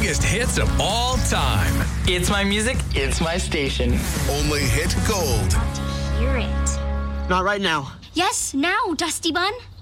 biggest hits of all time. It's my music, it's my station. Only Hit Gold. Hear it. Not right now. Yes, now, Dusty Bun.